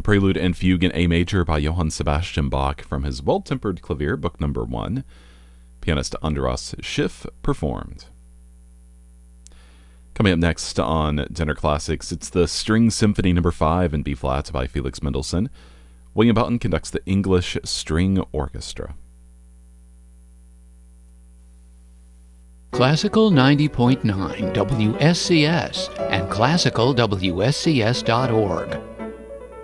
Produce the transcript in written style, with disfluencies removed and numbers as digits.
Prelude and Fugue in A major by Johann Sebastian Bach from his Well-Tempered Clavier, Book Number 1. Pianist Andras Schiff performed. Coming up next on Dinner Classics, it's the String Symphony No. 5 in B-flat by Felix Mendelssohn. William Boughton conducts the English String Orchestra. Classical 90.9 WSCS and classicalwscs.org.